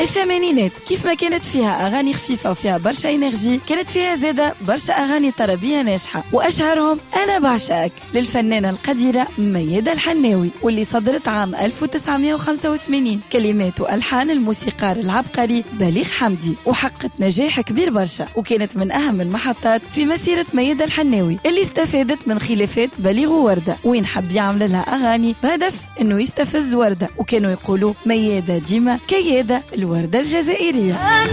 الثمانينات كيف ما كانت فيها أغاني خفيفة وفيها برشا إنرجي، كانت فيها زادة برشا أغاني طربية ناجحة، وأشهرهم أنا بعشقك للفنانة القديرة ميادة الحناوي، واللي صدرت عام 1985. كلمات وألحان الموسيقار العبقري بليغ حمدي، وحققت نجاح كبير برشا، وكانت من أهم المحطات في مسيرة ميادة الحناوي اللي استفادت من خلافات بليغ ووردة، وين حب يعمل لها أغاني بهدف إنه يستفز وردة، وكانوا يقولوا ميادة ديما كيادة الوردة الجزائرية.